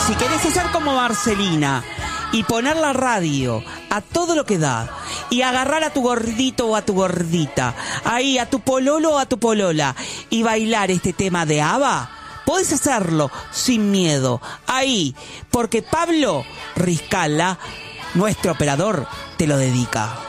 si querés hacer como Marcelina y poner la radio a todo lo que da y agarrar a tu gordito o a tu gordita, ahí a tu pololo o a tu polola y bailar este tema de ABBA, podés hacerlo sin miedo, ahí, porque Pablo Riscala, nuestro operador, te lo dedica.